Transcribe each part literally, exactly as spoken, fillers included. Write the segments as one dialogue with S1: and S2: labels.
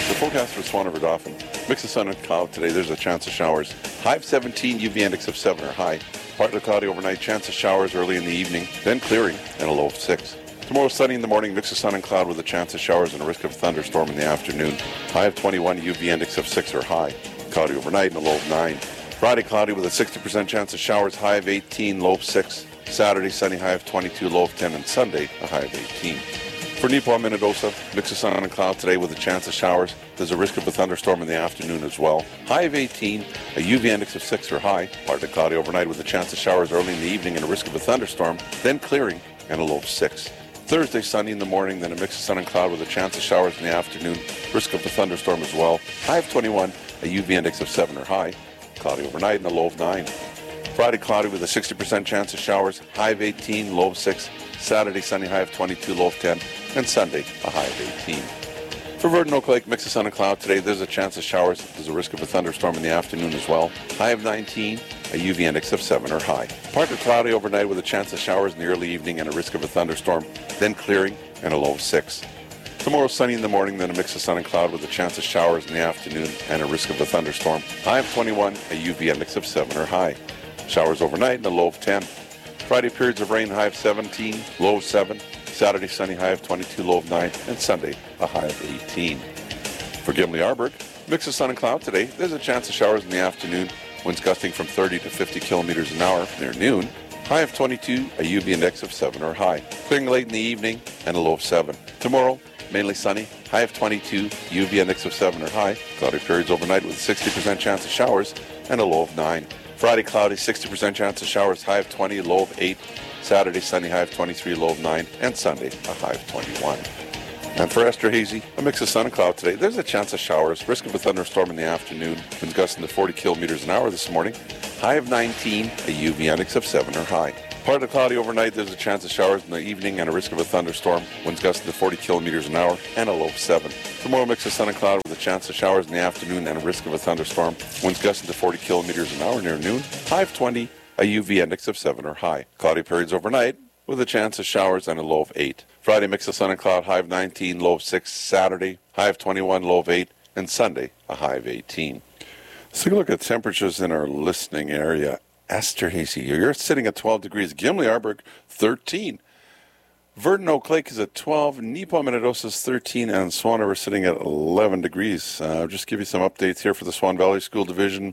S1: The forecast for Swan River Dauphin. Mix of sun and cloud today. There's a chance of showers. High of seventeen, U V index of seven or high. Partly cloudy overnight, chance of showers early in the evening, then clearing and a low of six. Tomorrow sunny in the morning, mix of sun and cloud with a chance of showers and a risk of a thunderstorm in the afternoon. High of twenty-one, U V index of six or high. Cloudy overnight and a low of nine. Friday cloudy with a sixty percent chance of showers, high of eighteen, low of six. Saturday sunny, high of twenty-two, low of ten, and Sunday a high of eighteen. For Neepawa, Minnedosa, mix of sun and cloud today with a chance of showers. There's a risk of a thunderstorm in the afternoon as well. High of eighteen, a U V index of six or high. Partly cloudy overnight with a chance of showers early in the evening and a risk of a thunderstorm, then clearing and a low of six. Thursday sunny in the morning, then a mix of sun and cloud with a chance of showers in the afternoon, risk of a thunderstorm as well. High of twenty-one, a U V index of seven or high. Cloudy overnight and a low of nine. Friday cloudy with a sixty percent chance of showers, high of eighteen, low of six. Saturday sunny, high of twenty-two, low of ten. And Sunday, a high of eighteen. For Verdon Oak Lake, mix of sun and cloud today. There's a chance of showers. There's a risk of a thunderstorm in the afternoon as well. High of nineteen, a U V index of seven or high. Partly cloudy overnight with a chance of showers in the early evening and a risk of a thunderstorm, then clearing and a low of six. Tomorrow sunny in the morning, then a mix of sun and cloud with a chance of showers in the afternoon and a risk of a thunderstorm. High of twenty-one, a U V index of seven or high. Showers overnight and a low of ten. Friday periods of rain, high of seventeen, low of seven. Saturday sunny, high of twenty-two, low of nine. And Sunday, a high of eighteen. For Gimli Arborg, mix of sun and cloud today. There's a chance of showers in the afternoon. Winds gusting from thirty to fifty kilometers an hour near noon. High of twenty-two, a U V index of seven or high. Clearing late in the evening and a low of seven. Tomorrow, mainly sunny, high of twenty-two, U V index of seven or high. Cloudy periods overnight with a sixty percent chance of showers and a low of nine. Friday cloudy, sixty percent chance of showers, high of twenty, low of eight. Saturday sunny, high of twenty-three, low of nine. And Sunday, a high of twenty-one. And for Esterhazy, a mix of sun and cloud today. There's a chance of showers, risk of a thunderstorm in the afternoon. Winds gusting to forty kilometers an hour this morning. High of nineteen, a U V index of seven or high. Partly cloudy overnight, there's a chance of showers in the evening and a risk of a thunderstorm. Winds gusting to forty kilometers an hour and a low of seven. Tomorrow, mix of sun and cloud with a chance of showers in the afternoon and a risk of a thunderstorm. Winds gusting to forty kilometers an hour near noon. High of twenty, a U V index of seven or high. Cloudy periods overnight with a chance of showers and a low of eight. Friday, mix of sun and cloud, high of nineteen, low of six. Saturday, high of twenty-one, low of eight. And Sunday, a high of eighteen. Let's take a look at temperatures in our listening area. Esterhazy, you're sitting at twelve degrees. Gimli Arborg, thirteen. Verdon Oak Lake is at twelve. Neepawa, Minnedosa is thirteen. And Swan River sitting at eleven degrees. Uh, I'll just give you some updates here for the Swan Valley School Division.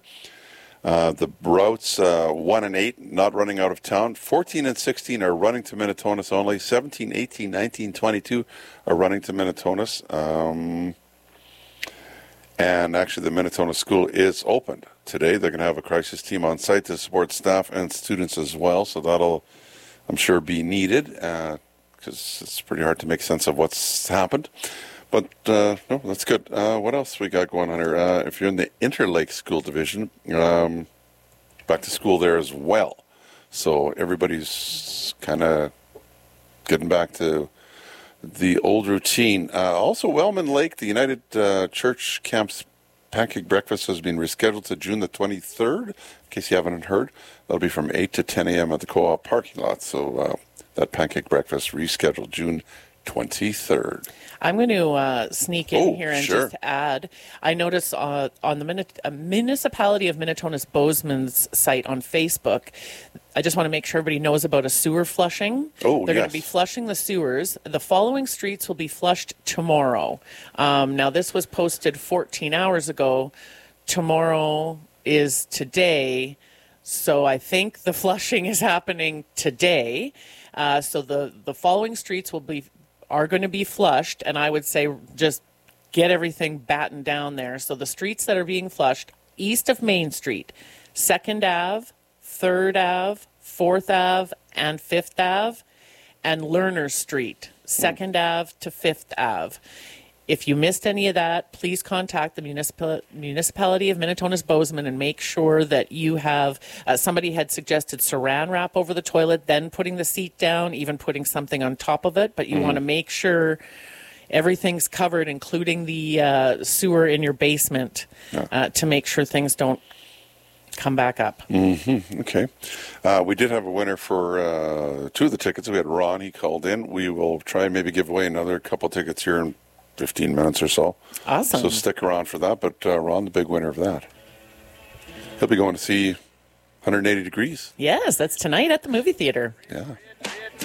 S1: Uh, the routes, uh, one and eight, not running out of town. fourteen and sixteen are running to Minnetonus only. seventeen, eighteen, nineteen, twenty-two are running to Minnetonus. Um, and actually, the Minnetonus school is opened today. They're going to have a crisis team on site to support staff and students as well. So that'll, I'm sure, be needed because uh, it's pretty hard to make sense of what's happened. But, uh, no, that's good. Uh, what else we got going on here? Uh, if you're in the Interlake School Division, um, back to school there as well. So everybody's kind of getting back to the old routine. Uh, also, Wellman Lake, the United uh, Church Camp's Pancake Breakfast has been rescheduled to June the twenty-third, in case you haven't heard. That'll be from eight to ten a.m. at the Co-op parking lot. So uh, that Pancake Breakfast rescheduled June twenty-third.
S2: I'm going to uh, sneak in
S1: oh,
S2: here and
S1: sure.
S2: just add, I noticed uh, on the Min- uh, Municipality of Minnetonus Bozeman's site on Facebook, I just want to make sure everybody knows about a sewer flushing.
S1: Oh,
S2: They're
S1: yes.
S2: going to be flushing the sewers. The following streets will be flushed tomorrow. Um, now, this was posted fourteen hours ago. Tomorrow is today. So I think the flushing is happening today. Uh, so the, the following streets will be are going to be flushed, and I would say just get everything battened down there. So the streets that are being flushed, east of Main Street, second Avenue, third Avenue, fourth Avenue, and fifth Avenue, and Lerner Street, second Avenue to fifth Avenue. If you missed any of that, please contact the municipal, Municipality of Minnetonus Bozeman and make sure that you have, uh, somebody had suggested saran wrap over the toilet, then putting the seat down, even putting something on top of it, but you mm-hmm. want to make sure everything's covered, including the uh, sewer in your basement, yeah. uh, to make sure things don't come back up.
S1: Mm-hmm. Okay. Uh, we did have a winner for uh, two of the tickets. We had Ron, he called in. We will try and maybe give away another couple tickets here in fifteen minutes or so.
S2: Awesome.
S1: So stick around for that. But uh, Ron, the big winner of that, he'll be going to see one hundred eighty degrees.
S2: Yes, that's tonight at the movie theater.
S1: Yeah.